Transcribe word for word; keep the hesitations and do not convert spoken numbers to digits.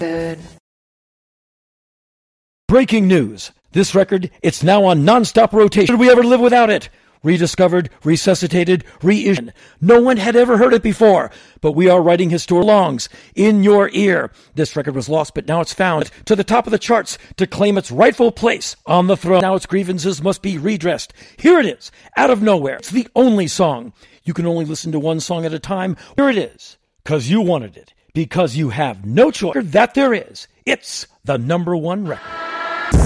Good. Breaking news. This record, it's now on non-stop rotation. Did we ever live without it? Rediscovered, resuscitated, reissued. No one had ever heard it before, but we are writing his story longs in your ear. This record was lost, but now it's found to the top of the charts to claim its rightful place on the throne. Now its grievances must be redressed. Here it is, out of nowhere. It's the only song. You can only listen to one song at a time. Here it is, because you wanted it, because you have no choice. That there is. It's the number one record.